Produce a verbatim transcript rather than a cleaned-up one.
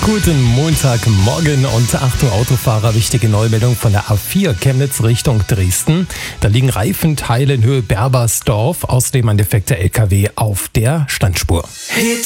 Guten Montagmorgen und Achtung Autofahrer, wichtige Neumeldung von der A vier Chemnitz Richtung Dresden. Da liegen Reifenteile in Höhe Berbersdorf, außerdem ein defekter L K W auf der Standspur.